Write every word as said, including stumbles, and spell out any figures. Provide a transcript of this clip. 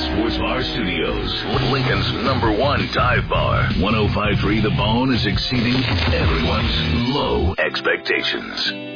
Sports Bar Studios, Lincoln's number one dive bar. one oh five point three The Bone is exceeding everyone's low expectations.